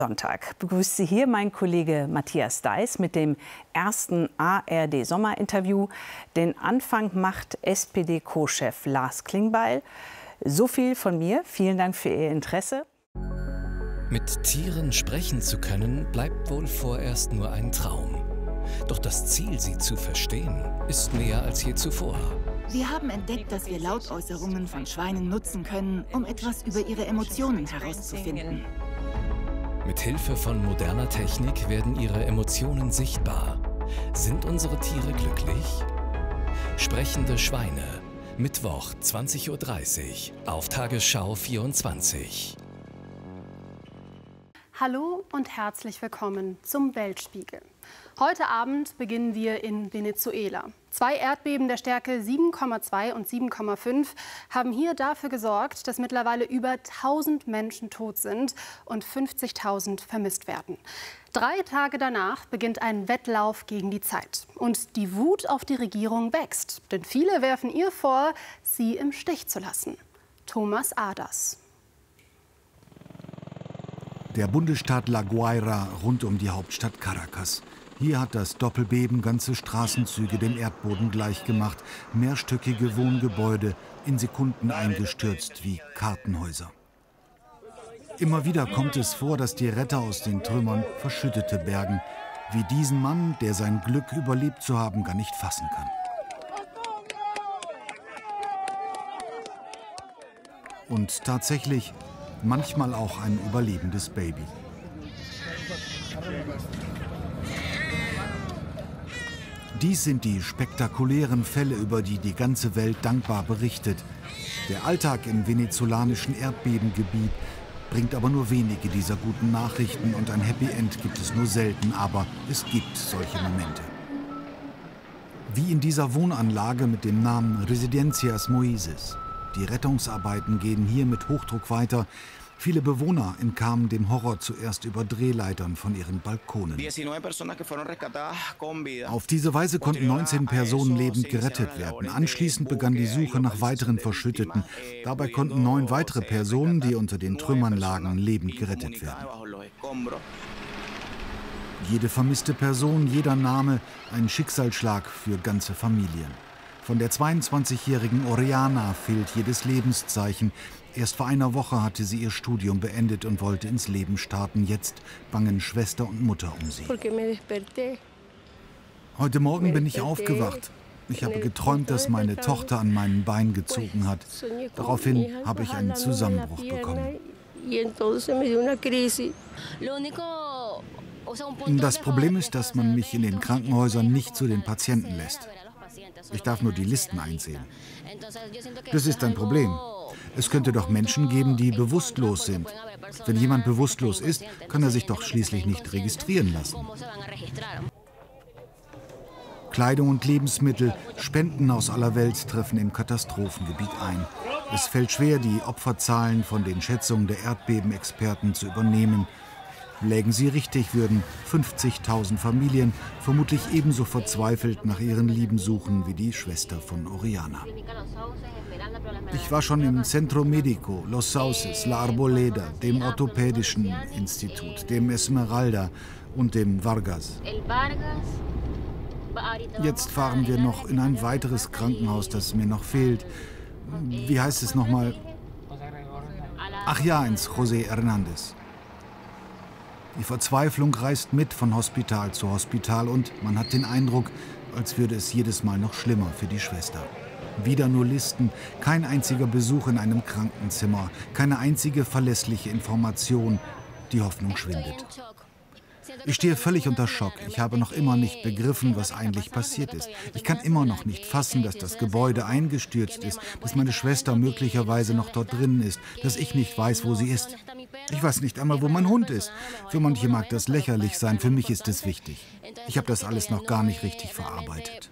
Sonntag begrüßt Sie hier mein Kollege Matthias Deiß mit dem ersten ARD-Sommerinterview. Den Anfang macht SPD-Co-Chef Lars Klingbeil. So viel von mir. Vielen Dank für Ihr Interesse. Mit Tieren sprechen zu können, bleibt wohl vorerst nur ein Traum. Doch das Ziel, sie zu verstehen, ist näher als je zuvor. Wir haben entdeckt, dass wir Lautäußerungen von Schweinen nutzen können, um etwas über ihre Emotionen herauszufinden. Mit Hilfe von moderner Technik werden ihre Emotionen sichtbar. Sind unsere Tiere glücklich? Sprechende Schweine. Mittwoch, 20:30 Uhr auf Tagesschau 24. Hallo und herzlich willkommen zum Weltspiegel. Heute Abend beginnen wir in Venezuela. 2 Erdbeben der Stärke 7,2 und 7,5 haben hier dafür gesorgt, dass mittlerweile über 1000 Menschen tot sind und 50.000 vermisst werden. 3 Tage danach beginnt ein Wettlauf gegen die Zeit. Und die Wut auf die Regierung wächst. Denn viele werfen ihr vor, sie im Stich zu lassen. Thomas Aders. Der Bundesstaat La Guaira rund um die Hauptstadt Caracas. Hier hat das Doppelbeben ganze Straßenzüge dem Erdboden gleichgemacht. Mehrstöckige Wohngebäude in Sekunden eingestürzt wie Kartenhäuser. Immer wieder kommt es vor, dass die Retter aus den Trümmern Verschüttete bergen. Wie diesen Mann, der sein Glück überlebt zu haben gar nicht fassen kann. Und tatsächlich manchmal auch ein überlebendes Baby. Dies sind die spektakulären Fälle, über die die ganze Welt dankbar berichtet. Der Alltag im venezolanischen Erdbebengebiet bringt aber nur wenige dieser guten Nachrichten und ein Happy End gibt es nur selten, aber es gibt solche Momente. Wie in dieser Wohnanlage mit dem Namen Residencias Moises. Die Rettungsarbeiten gehen hier mit Hochdruck weiter. Viele Bewohner entkamen dem Horror zuerst über Drehleitern von ihren Balkonen. Auf diese Weise konnten 19 Personen lebend gerettet werden. Anschließend begann die Suche nach weiteren Verschütteten. Dabei konnten 9 weitere Personen, die unter den Trümmern lagen, lebend gerettet werden. Jede vermisste Person, jeder Name, ein Schicksalsschlag für ganze Familien. Von der 22-jährigen Oriana fehlt jedes Lebenszeichen. Erst vor einer Woche hatte sie ihr Studium beendet und wollte ins Leben starten. Jetzt bangen Schwester und Mutter um sie. Heute Morgen bin ich aufgewacht. Ich habe geträumt, dass meine Tochter an meinem Bein gezogen hat. Daraufhin habe ich einen Zusammenbruch bekommen. Das Problem ist, dass man mich in den Krankenhäusern nicht zu den Patienten lässt. Ich darf nur die Listen einsehen. Das ist ein Problem. Es könnte doch Menschen geben, die bewusstlos sind. Wenn jemand bewusstlos ist, kann er sich doch schließlich nicht registrieren lassen. Kleidung und Lebensmittel, Spenden aus aller Welt treffen im Katastrophengebiet ein. Es fällt schwer, die Opferzahlen von den Schätzungen der Erdbebenexperten zu übernehmen. Lägen sie richtig, würden 50.000 Familien vermutlich ebenso verzweifelt nach ihren Lieben suchen wie die Schwester von Oriana. Ich war schon im Centro Médico, Los Sauces, La Arboleda, dem Orthopädischen Institut, dem Esmeralda und dem Vargas. Jetzt fahren wir noch in ein weiteres Krankenhaus, das mir noch fehlt. Wie heißt es nochmal? Ach ja, ins José Hernández. Die Verzweiflung reißt mit von Hospital zu Hospital und man hat den Eindruck, als würde es jedes Mal noch schlimmer für die Schwester. Wieder nur Listen, kein einziger Besuch in einem Krankenzimmer, keine einzige verlässliche Information. Die Hoffnung schwindet. Ich stehe völlig unter Schock. Ich habe noch immer nicht begriffen, was eigentlich passiert ist. Ich kann immer noch nicht fassen, dass das Gebäude eingestürzt ist, dass meine Schwester möglicherweise noch dort drin ist, dass ich nicht weiß, wo sie ist. Ich weiß nicht einmal, wo mein Hund ist. Für manche mag das lächerlich sein, für mich ist es wichtig. Ich habe das alles noch gar nicht richtig verarbeitet.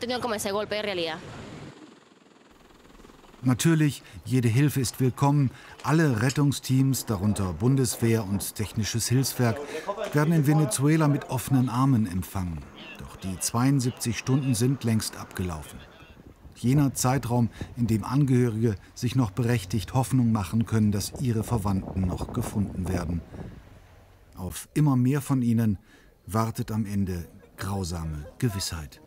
Natürlich, jede Hilfe ist willkommen. Alle Rettungsteams, darunter Bundeswehr und Technisches Hilfswerk, werden in Venezuela mit offenen Armen empfangen. Doch die 72 Stunden sind längst abgelaufen. Jener Zeitraum, in dem Angehörige sich noch berechtigt Hoffnung machen können, dass ihre Verwandten noch gefunden werden. auf immer mehr von ihnen wartet am Ende grausame Gewissheit.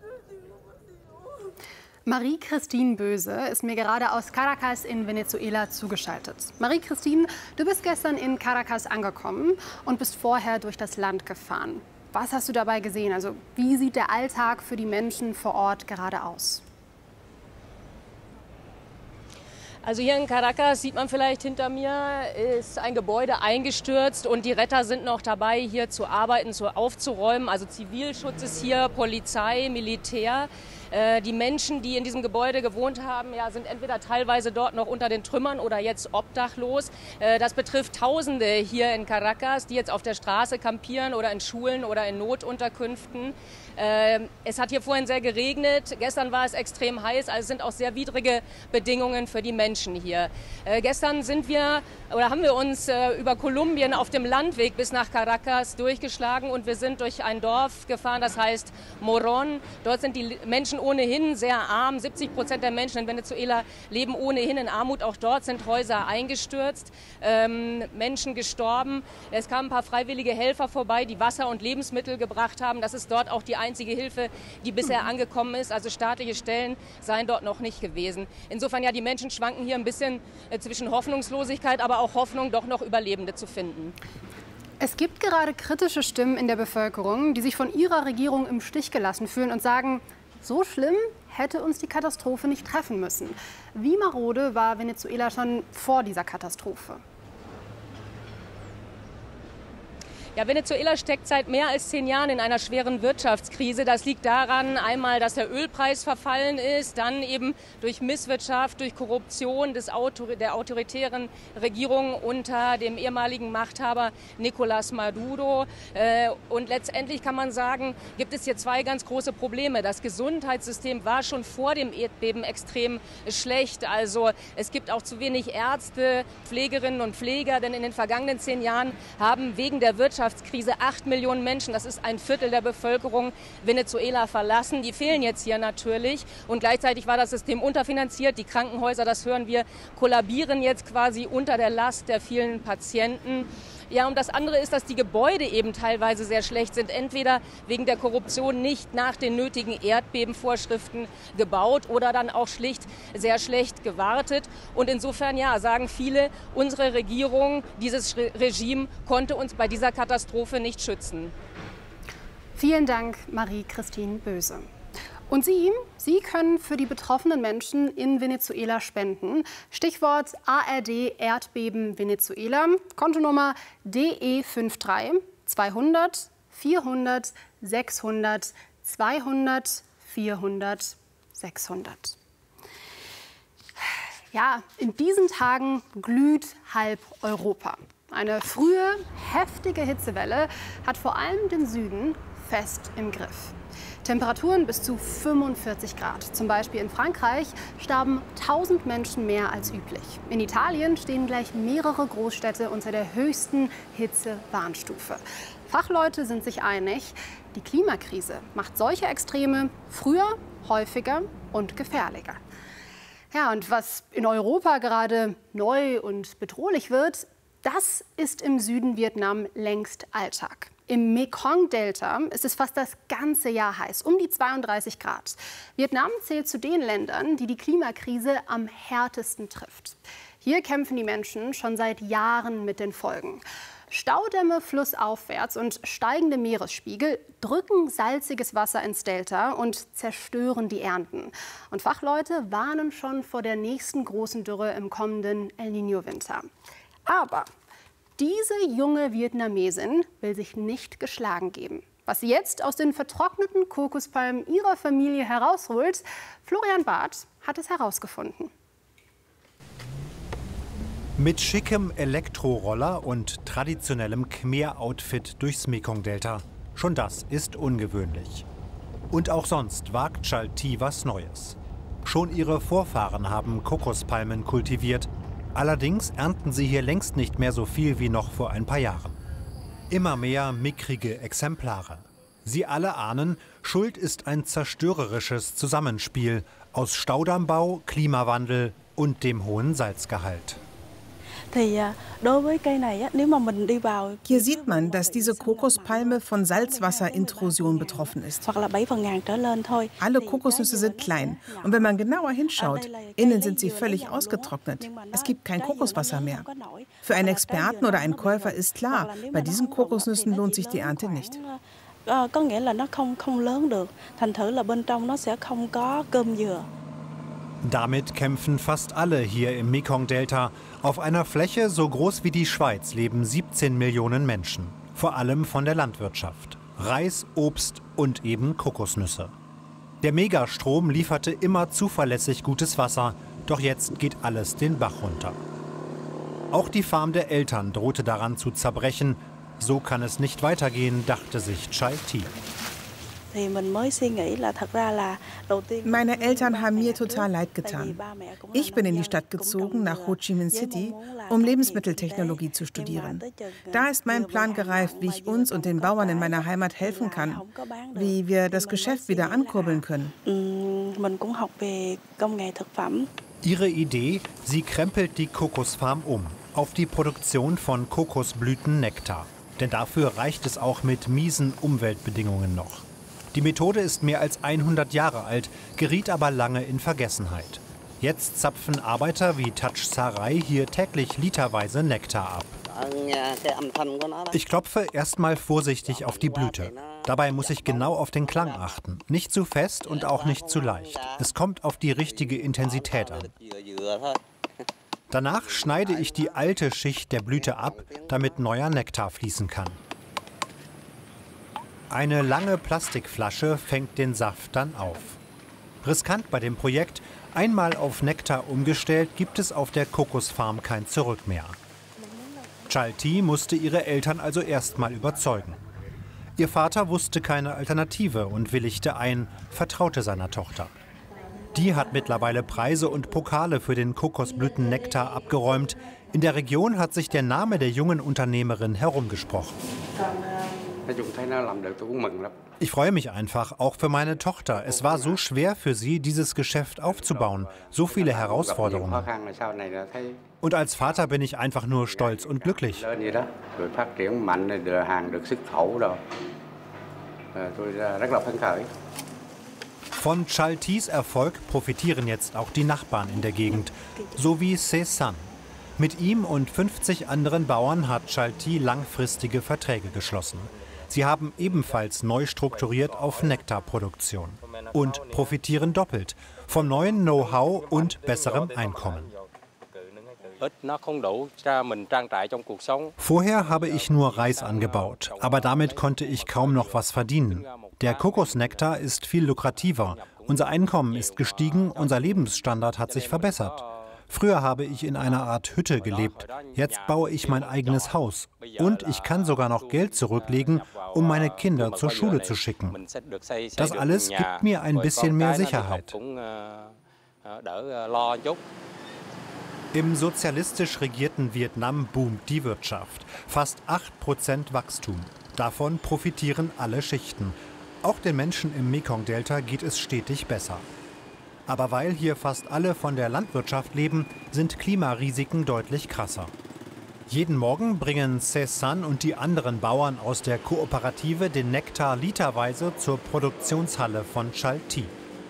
Marie-Christine Böse ist mir gerade aus Caracas in Venezuela zugeschaltet. Marie-Christine, du bist gestern in Caracas angekommen und bist vorher durch das Land gefahren. Was hast du dabei gesehen? Also wie sieht der Alltag für die Menschen vor Ort gerade aus? Also hier in Caracas sieht man vielleicht hinter mir, ist ein Gebäude eingestürzt und die Retter sind noch dabei, hier zu arbeiten, aufzuräumen. Also Zivilschutz ist hier, Polizei, Militär. Die Menschen, die in diesem Gebäude gewohnt haben, ja, sind entweder teilweise dort noch unter den Trümmern oder jetzt obdachlos. Das betrifft Tausende hier in Caracas, die jetzt auf der Straße kampieren oder in Schulen oder in Notunterkünften. Es hat hier vorhin sehr geregnet. Gestern war es extrem heiß, also sind auch sehr widrige Bedingungen für die Menschen hier. Gestern haben wir uns über Kolumbien auf dem Landweg bis nach Caracas durchgeschlagen und wir sind durch ein Dorf gefahren, das heißt Morón. Dort sind die Menschen ohnehin sehr arm. 70% der Menschen in Venezuela leben ohnehin in Armut. Auch dort sind Häuser eingestürzt, Menschen gestorben. Es kamen ein paar freiwillige Helfer vorbei, die Wasser und Lebensmittel gebracht haben. Das ist dort auch die einzige Hilfe, die bisher angekommen ist. Also staatliche Stellen seien dort noch nicht gewesen. Insofern, ja, die Menschen schwanken hier ein bisschen zwischen Hoffnungslosigkeit, aber auch Hoffnung, doch noch Überlebende zu finden. Es gibt gerade kritische Stimmen in der Bevölkerung, die sich von ihrer Regierung im Stich gelassen fühlen und sagen, so schlimm hätte uns die Katastrophe nicht treffen müssen. Wie marode war Venezuela schon vor dieser Katastrophe? Ja, Venezuela steckt seit mehr als 10 Jahren in einer schweren Wirtschaftskrise. Das liegt daran, einmal, dass der Ölpreis verfallen ist, dann eben durch Misswirtschaft, durch Korruption der autoritären Regierung unter dem ehemaligen Machthaber Nicolás Maduro. Und letztendlich kann man sagen, gibt es hier 2 ganz große Probleme. Das Gesundheitssystem war schon vor dem Erdbeben extrem schlecht. Also es gibt auch zu wenig Ärzte, Pflegerinnen und Pfleger, denn in den vergangenen 10 Jahren haben wegen der Wirtschaftskrise 8 Millionen Menschen, das ist ein Viertel der Bevölkerung, Venezuela verlassen. Die fehlen jetzt hier natürlich und gleichzeitig war das System unterfinanziert. Die Krankenhäuser, das hören wir, kollabieren jetzt quasi unter der Last der vielen Patienten. Ja, und das andere ist, dass die Gebäude eben teilweise sehr schlecht sind. Entweder wegen der Korruption nicht nach den nötigen Erdbebenvorschriften gebaut oder dann auch schlicht sehr schlecht gewartet. Und insofern, ja, sagen viele, unsere Regierung, dieses Regime konnte uns bei dieser Katastrophe nicht schützen. Vielen Dank, Marie-Christine Böse. Und Sie können für die betroffenen Menschen in Venezuela spenden. Stichwort ARD Erdbeben Venezuela, Kontonummer DE53 200 400 600 200 400 600. Ja, in diesen Tagen glüht halb Europa. Eine frühe, heftige Hitzewelle hat vor allem den Süden fest im Griff. Temperaturen bis zu 45 Grad. Zum Beispiel in Frankreich starben 1000 Menschen mehr als üblich. In Italien stehen gleich mehrere Großstädte unter der höchsten Hitzewarnstufe. Fachleute sind sich einig, die Klimakrise macht solche Extreme früher, häufiger und gefährlicher. Ja, und was in Europa gerade neu und bedrohlich wird, das ist im Süden Vietnam längst Alltag. Im Mekong-Delta ist es fast das ganze Jahr heiß, um die 32 Grad. Vietnam zählt zu den Ländern, die die Klimakrise am härtesten trifft. Hier kämpfen die Menschen schon seit Jahren mit den Folgen. Staudämme flussaufwärts und steigende Meeresspiegel drücken salziges Wasser ins Delta und zerstören die Ernten. Und Fachleute warnen schon vor der nächsten großen Dürre im kommenden El Niño-Winter. Aber diese junge Vietnamesin will sich nicht geschlagen geben. Was sie jetzt aus den vertrockneten Kokospalmen ihrer Familie herausholt, Florian Barth hat es herausgefunden. Mit schickem Elektroroller und traditionellem Khmer-Outfit durchs Mekong-Delta. Schon das ist ungewöhnlich. Und auch sonst wagt Chal Thi was Neues. Schon ihre Vorfahren haben Kokospalmen kultiviert. Allerdings ernten sie hier längst nicht mehr so viel wie noch vor ein paar Jahren. Immer mehr mickrige Exemplare. Sie alle ahnen, Schuld ist ein zerstörerisches Zusammenspiel aus Staudammbau, Klimawandel und dem hohen Salzgehalt. Hier sieht man, dass diese Kokospalme von Salzwasserintrusion betroffen ist. Alle Kokosnüsse sind klein und wenn man genauer hinschaut, innen sind sie völlig ausgetrocknet. Es gibt kein Kokoswasser mehr. Für einen Experten oder einen Käufer ist klar, bei diesen Kokosnüssen lohnt sich die Ernte nicht. Damit kämpfen fast alle hier im Mekong-Delta. Auf einer Fläche so groß wie die Schweiz leben 17 Millionen Menschen. Vor allem von der Landwirtschaft. Reis, Obst und eben Kokosnüsse. Der Megastrom lieferte immer zuverlässig gutes Wasser. Doch jetzt geht alles den Bach runter. Auch die Farm der Eltern drohte daran zu zerbrechen. So kann es nicht weitergehen, dachte sich Chal Thi. Meine Eltern haben mir total leid getan. Ich bin in die Stadt gezogen, nach Ho Chi Minh City, um Lebensmitteltechnologie zu studieren. Da ist mein Plan gereift, wie ich uns und den Bauern in meiner Heimat helfen kann, wie wir das Geschäft wieder ankurbeln können. Ihre Idee, sie krempelt die Kokosfarm um auf die Produktion von Kokosblütennektar. Denn dafür reicht es auch mit miesen Umweltbedingungen noch. Die Methode ist mehr als 100 Jahre alt, geriet aber lange in Vergessenheit. Jetzt zapfen Arbeiter wie Touch Sarai hier täglich literweise Nektar ab. Ich klopfe erstmal vorsichtig auf die Blüte. Dabei muss ich genau auf den Klang achten. Nicht zu fest und auch nicht zu leicht. Es kommt auf die richtige Intensität an. Danach schneide ich die alte Schicht der Blüte ab, damit neuer Nektar fließen kann. Eine lange Plastikflasche fängt den Saft dann auf. Riskant bei dem Projekt, einmal auf Nektar umgestellt, gibt es auf der Kokosfarm kein Zurück mehr. Chal Thi musste ihre Eltern also erstmal überzeugen. Ihr Vater wusste keine Alternative und willigte ein, vertraute seiner Tochter. Die hat mittlerweile Preise und Pokale für den Kokosblütennektar abgeräumt. In der Region hat sich der Name der jungen Unternehmerin herumgesprochen. Ich freue mich einfach, auch für meine Tochter. Es war so schwer für sie, dieses Geschäft aufzubauen. So viele Herausforderungen. Und als Vater bin ich einfach nur stolz und glücklich. Von Chal This Erfolg profitieren jetzt auch die Nachbarn in der Gegend, so wie Se San. Mit ihm und 50 anderen Bauern hat Chal Thi langfristige Verträge geschlossen. Sie haben ebenfalls neu strukturiert auf Nektarproduktion und profitieren doppelt vom neuen Know-how und besserem Einkommen. Vorher habe ich nur Reis angebaut, aber damit konnte ich kaum noch was verdienen. Der Kokosnektar ist viel lukrativer. Unser Einkommen ist gestiegen, unser Lebensstandard hat sich verbessert. Früher habe ich in einer Art Hütte gelebt. Jetzt baue ich mein eigenes Haus. Und ich kann sogar noch Geld zurücklegen, um meine Kinder zur Schule zu schicken. Das alles gibt mir ein bisschen mehr Sicherheit. Im sozialistisch regierten Vietnam boomt die Wirtschaft. Fast 8% Wachstum. Davon profitieren alle Schichten. Auch den Menschen im Mekong-Delta geht es stetig besser. Aber weil hier fast alle von der Landwirtschaft leben, sind Klimarisiken deutlich krasser. Jeden Morgen bringen Se San und die anderen Bauern aus der Kooperative den Nektar literweise zur Produktionshalle von Chal Thi.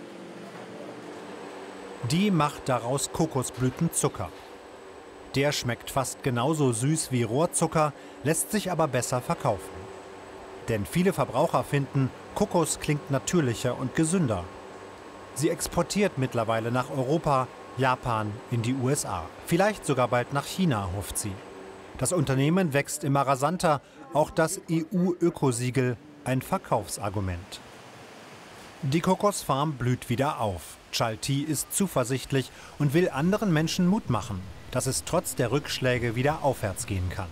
Die macht daraus Kokosblütenzucker. Der schmeckt fast genauso süß wie Rohrzucker, lässt sich aber besser verkaufen. Denn viele Verbraucher finden, Kokos klingt natürlicher und gesünder. Sie exportiert mittlerweile nach Europa, Japan, in die USA. Vielleicht sogar bald nach China, hofft sie. Das Unternehmen wächst immer rasanter, auch das EU-Ökosiegel, ein Verkaufsargument. Die Kokosfarm blüht wieder auf. Chal Thi ist zuversichtlich und will anderen Menschen Mut machen, dass es trotz der Rückschläge wieder aufwärts gehen kann.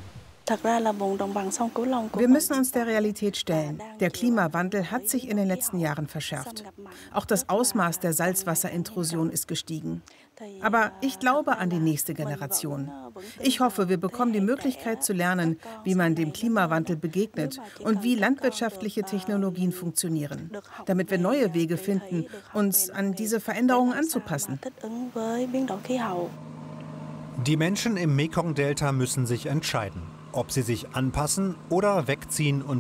Wir müssen uns der Realität stellen. Der Klimawandel hat sich in den letzten Jahren verschärft. Auch das Ausmaß der Salzwasserintrusion ist gestiegen. Aber ich glaube an die nächste Generation. Ich hoffe, wir bekommen die Möglichkeit zu lernen, wie man dem Klimawandel begegnet und wie landwirtschaftliche Technologien funktionieren, damit wir neue Wege finden, uns an diese Veränderungen anzupassen. Die Menschen im Mekong-Delta müssen sich entscheiden, ob sie sich anpassen oder wegziehen und